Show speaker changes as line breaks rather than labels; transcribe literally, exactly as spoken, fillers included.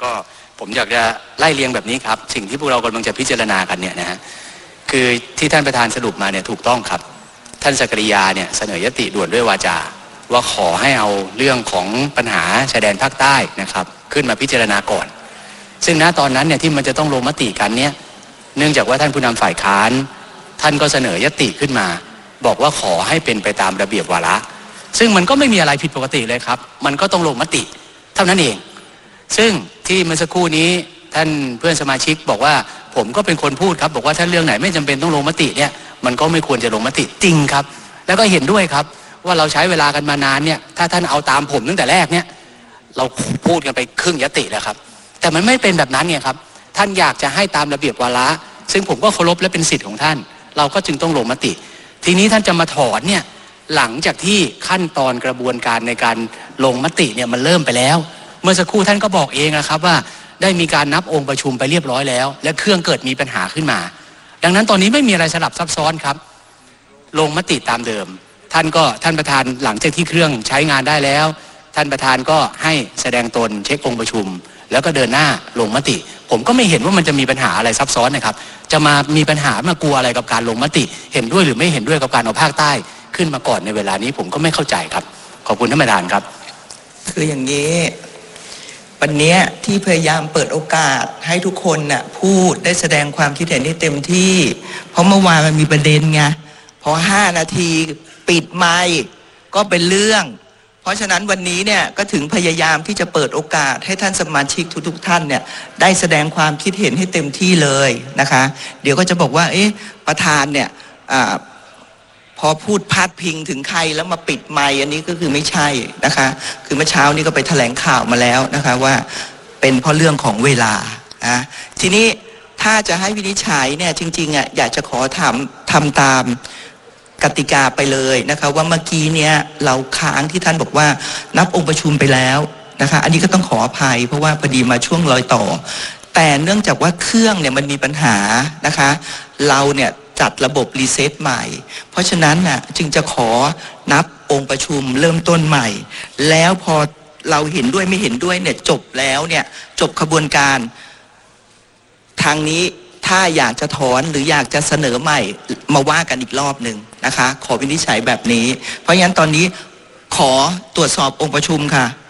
ก็ผมอยากจะไล่เรียงแบบนี้ครับสิ่งที่พวกเรากำลังจะพิจารณากันเนี่ยนะฮะคือที่ท่านประธานสรุปมาเนี่ยถูกต้องครับท่านสกริยาเนี่ยเสนอยติด่วนด้วยวาจาว่าขอให้เอาเรื่องของปัญหาชายแดนภาคใต้นะครับขึ้นมาพิจารณาก่อนซึ่งณตอนนั้นเนี่ยที่มันจะต้องลงมติกันเนี่ยเนื่องจากว่าท่านผู้นำฝ่ายค้านท่านก็เสนอยติขึ้นมาบอกว่าขอให้เป็นไปตามระเบียบวาระซึ่งมันก็ไม่มีอะไรผิดปกติเลยครับมันก็ต้องลงมติเท่านั้นเองซึ่งที่เมื่อสักครู่นี้ท่านเพื่อนสมาชิกบอกว่าผมก็เป็นคนพูดครับบอกว่าถ้าเรื่องไหนไม่จำเป็นต้องลงมติเนี่ยมันก็ไม่ควรจะลงมติจริงครับแล้วก็เห็นด้วยครับว่าเราใช้เวลากันมานานเนี่ยถ้าท่านเอาตามผมตั้งแต่แรกเนี่ยเราพูดกันไปครึ่งยติแล้วครับแต่มันไม่เป็นแบบนั้นไงครับท่านอยากจะให้ตามระเบียบวาระซึ่งผมก็เคารพและเป็นสิทธิ์ของท่านเราก็จึงต้องลงมติทีนี้ท่านจะมาถอนเนี่ยหลังจากที่ขั้นตอนกระบวนการในการลงมติเนี่ยมันเริ่มไปแล้วเมื่อสักครู่ท่านก็บอกเองนะครับว่าได้มีการนับองค์ประชุมไปเรียบร้อยแล้วและเครื่องเกิดมีปัญหาขึ้นมาดังนั้นตอนนี้ไม่มีอะไรสลับซับซ้อนครับลงมติตามเดิมท่านก็ท่านประธานหลังจากที่เครื่องใช้งานได้แล้วท่านประธานก็ให้แสดงตนเช็คองค์ประชุมแล้วก็เดินหน้าลงมติผมก็ไม่เห็นว่ามันจะมีปัญหาอะไรซับซ้อนนะครับจะมามีปัญหามากลัวอะไรกับการลงมติเห็นด้วยหรือไม่เห็นด้วยกับการเอาภาคใต้ขึ้นมาก่อนในเวลานี้ผมก็ไม่เข้าใจครับขอบคุณท่านประธานครับ
คืออย่างนี้วันนี้ที่พยายามเปิดโอกาสให้ทุกคนน่ะพูดได้แสดงความคิดเห็นให้เต็มที่เพราะเมื่อวานมันมีประเด็นไงพอห้านาทีปิดไมค์ก็เป็นเรื่องเพราะฉะนั้นวันนี้เนี่ยก็ถึงพยายามที่จะเปิดโอกาสให้ท่านสมาชิกทุกๆท่านเนี่ยได้แสดงความคิดเห็นให้เต็มที่เลยนะคะเดี๋ยวก็จะบอกว่าเอ๊ะประธานเนี่ยอ่าพอพูดพาดพิงถึงใครแล้วมาปิดไมค์อันนี้ก็คือไม่ใช่นะคะคือเมื่อเช้านี้ก็ไปแถลงข่าวมาแล้วนะคะว่าเป็นเพราะเรื่องของเวลานะทีนี้ถ้าจะให้วินิจฉัยเนี่ยจริงๆอ่ะอยากจะขอทำทำตามกติกาไปเลยนะคะว่าเมื่อกี้เนี่ยเราค้างที่ท่านบอกว่านับองค์ประชุมไปแล้วนะคะอันนี้ก็ต้องขออภัยเพราะว่าพอดีมาช่วงรอยต่อแต่เนื่องจากว่าเครื่องเนี่ยมันมีปัญหานะคะเราเนี่ยจัดระบบรีเซ็ตใหม่เพราะฉะนั้นน่ะจึงจะขอนับองค์ประชุมเริ่มต้นใหม่แล้วพอเราเห็นด้วยไม่เห็นด้วยเนี่ยจบแล้วเนี่ยจบขบวนการทางนี้ถ้าอยากจะถอนหรืออยากจะเสนอใหม่มาว่ากันอีกรอบหนึ่งนะคะขอวินิจฉัยแบบนี้เพราะงั้นตอนนี้ขอตรวจสอบองค์ประชุมค่ะ